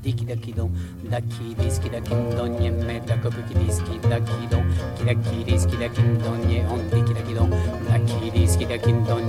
diki daki don, daki diski dakin donye me dakopuki diski daki don, kidaki diski dakin donye on diki daki don, daki diski dakin donye